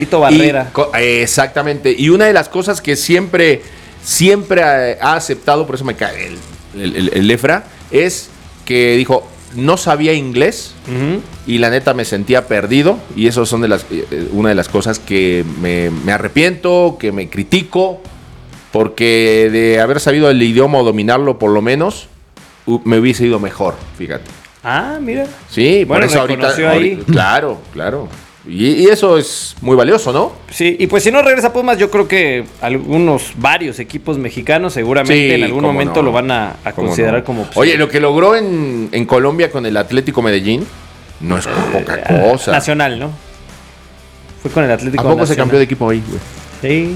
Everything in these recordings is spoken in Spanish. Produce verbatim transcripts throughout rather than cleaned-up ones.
Barrera. Y, exactamente. Y una de las cosas que siempre, siempre ha, ha aceptado, por eso me cae el, el, el, el Efra, es que dijo, no sabía inglés uh-huh. y la neta me sentía perdido. Y eso son de las, una de las cosas que me, me arrepiento, que me critico, porque de haber sabido el idioma o dominarlo por lo menos, me hubiese ido mejor, fíjate. Ah, mira. Sí, bueno, por eso ahorita, ahí. ahorita. Claro, claro. Y, y eso es muy valioso, ¿no? Sí, y pues si no regresa a Pumas, yo creo que algunos, varios equipos mexicanos seguramente sí, en algún momento no. lo van a, a considerar no. como opción. Oye, lo que logró en, en Colombia con el Atlético Medellín no es poca eh, cosa. Nacional, ¿no? Fue con el Atlético Nacional. ¿A poco Nacional. se cambió de equipo ahí, güey? Sí.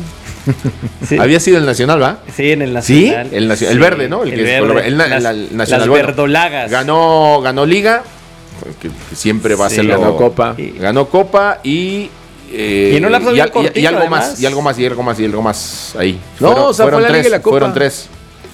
Sí. Había sido el Nacional, ¿va? Sí, en el Nacional. Sí, el, nacio- sí, el verde, ¿no? El, el que verde. Es el, el, las, el Nacional. Las verdolagas. Ganó, ganó Liga, que, que siempre va sí, a ser ganó Copa. Y, ganó Copa y eh, y, no la y, cortito, y, y algo además. más, y algo más, y algo más, y algo más ahí. No, fueron, o sea, fueron fue la tres, Liga y la Copa. Fueron tres.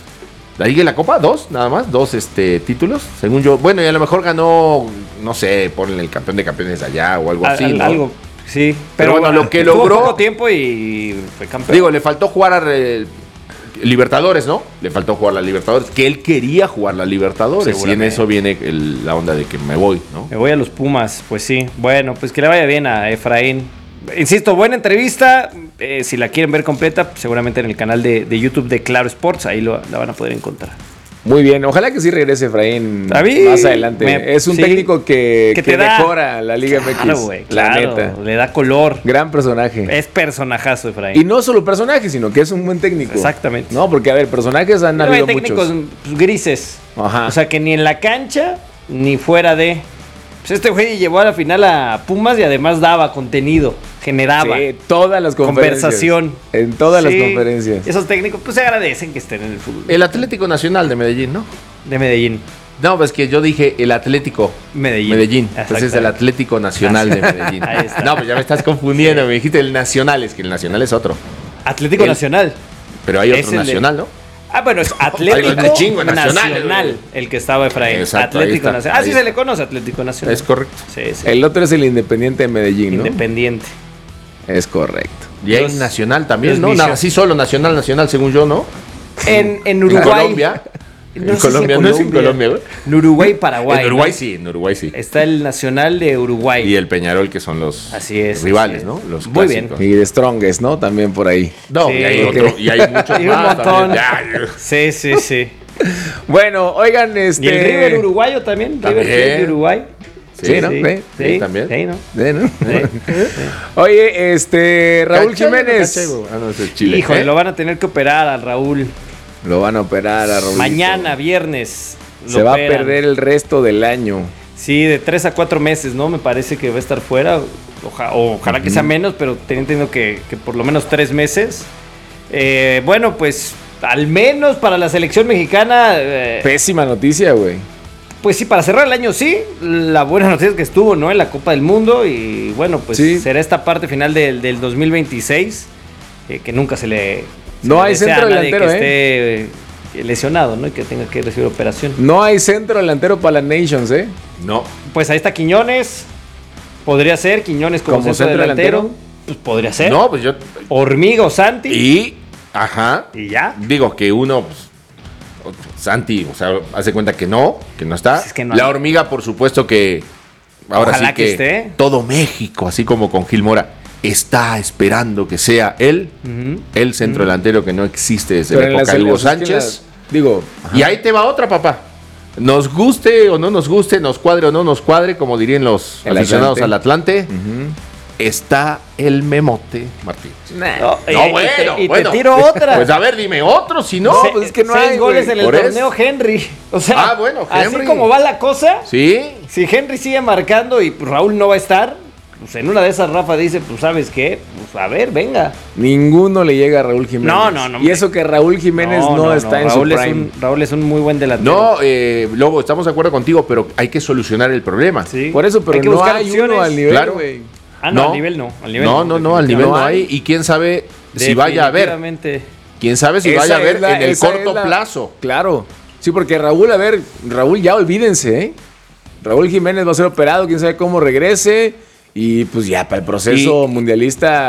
¿La Liga y la Copa? ¿Dos? Nada más, dos este, títulos, según yo. Bueno, y a lo mejor ganó, no sé, ponle el campeón de campeones allá o algo así, al, ¿no? Algo. Sí, pero, pero bueno, lo que logró. Poco tiempo y fue campeón. Digo, le faltó jugar a eh, Libertadores, ¿no? Le faltó jugar la Libertadores, que él quería jugar la Libertadores. Y en eso viene el, la onda de que me voy, ¿no? Me voy a los Pumas, pues sí. Bueno, pues que le vaya bien a Efraín. Insisto, buena entrevista. Eh, si la quieren ver completa, seguramente en el canal de, de YouTube de Claro Sports, ahí lo, la van a poder encontrar. Muy bien, ojalá que sí regrese Efraín más adelante. Me, es un sí, técnico que, que, que mejora da, la Liga M X. Claro, güey, claro, la neta. Le da color. Gran personaje. Es personajazo, Efraín. Y no solo personaje, sino que es un buen técnico. Exactamente. No, porque a ver, personajes han Pero habido hay técnicos muchos. grises. Ajá. O sea, que ni en la cancha ni fuera de. Pues este güey llevó a la final a Pumas y además daba contenido, generaba. Sí, todas las conferencias. Conversación. En todas sí, las conferencias. Esos técnicos pues se agradecen que estén en el fútbol. El Atlético Nacional de Medellín, ¿no? De Medellín. No, pues que yo dije el Atlético Medellín. Medellín. Entonces es el Atlético Nacional de Medellín. Ahí está. No, pues ya me estás confundiendo. Sí. Me dijiste el Nacional, es que el Nacional es otro. Atlético el, Nacional. Pero hay otro Nacional, de... ¿no? Ah, bueno, es Atlético Ay, chingo, Nacional, Nacional el que estaba Efraín. Exacto, Atlético Nacional. Así ahí se le conoce Atlético Nacional. Es correcto. Sí, sí. El otro es el Independiente de Medellín, ¿no? Independiente. Es correcto. Y hay Nacional también, ¿no? Nada, sí, solo Nacional, Nacional, según yo, ¿no? En, en Uruguay. En Colombia. No en Colombia, si no es en Colombia, güey. En Uruguay, Paraguay. En Uruguay ¿no? sí, en Uruguay sí. Está el Nacional de Uruguay. Y el Peñarol, que son los así es, rivales, así es. ¿no? Los Muy clásicos. bien. Y de Strongest, ¿no? También por ahí. No, sí, y hay otro, y hay muchos y más. un montón. También. Sí, sí, sí. Bueno, oigan, este... ¿Y el River uruguayo también? ¿También? River Plate de Uruguay. Sí, sí, ¿no? Sí, ¿Ve? sí, sí, también. Sí, ¿no? ¿Ve, no? Sí. Oye, este... Raúl ¿Cachai, Jiménez. cachai, ah, no, es el Chile. Híjole, ¿Eh? lo van a tener que operar al Raúl. Lo van a operar a Raúl. Mañana, viernes. Se va operan. a perder el resto del año. Sí, de tres a cuatro meses, ¿no? Me parece que va a estar fuera. Oja, ojalá uh-huh. que sea menos, pero teniendo que, que por lo menos tres meses. Eh, bueno, pues al menos para la selección mexicana. Eh, Pésima noticia, güey. Pues sí, para cerrar el año sí. La buena noticia es que estuvo, ¿no? En la Copa del Mundo. Y bueno, pues sí. será esta parte final del, del dos mil veintiséis. Eh, que nunca se le. Se no le hay centro delantero, que ¿eh? Esté, lesionado, ¿no? Y que tenga que recibir operación. No hay centro delantero para las Nations, ¿eh? No. Pues ahí está Quiñones. Podría ser Quiñones como, como centro, centro delantero. delantero. Pues podría ser. No, pues yo. Hormiga o Santi. Y. Ajá. Y ya. Digo que uno. Pues, Santi, o sea, hace cuenta que no, que no está. Es que no la hay... hormiga, por supuesto que. Ahora Ojalá sí que, que esté. Todo México, así como con Gil Mora, está esperando que sea él, uh-huh. el centro uh-huh. delantero que no existe desde Pero la época de Hugo Sánchez. La, digo, ajá. Y ahí te va otra, papá. Nos guste o no nos guste, nos cuadre o no nos cuadre, como dirían los el aficionados Atlante. al Atlante, uh-huh. está el Memote Martínez. Nah. No, no eh, bueno, y te, y bueno. te tiro otra. Pues a ver, dime otro, si no, Se, pues es que no seis hay goles güey. en el Por torneo eso. Henry. O sea, ah, bueno, Henry. Así como va la cosa, sí. Si Henry sigue marcando y Raúl no va a estar, pues en una de esas Rafa dice, pues ¿sabes qué? Pues a ver, venga. Ninguno le llega a Raúl Jiménez. No, no, no. Y eso que Raúl Jiménez no, no, no está no. en Raúl su es prime. Un, Raúl es un muy buen delantero. No, eh, Lobo, estamos de acuerdo contigo, pero hay que solucionar el problema. Sí. Por eso, pero hay que no hay opciones. Uno al nivel, claro. güey. Ah, no, no, al nivel no. Al nivel no, no, no, al nivel no hay. Y quién sabe si vaya a haber. Quién sabe si vaya a haber la, en el corto la, plazo. Claro. Sí, porque Raúl, a ver, Raúl ya olvídense, ¿eh? Raúl Jiménez va a ser operado, quién sabe cómo regrese. Y pues ya, para el proceso y, mundialista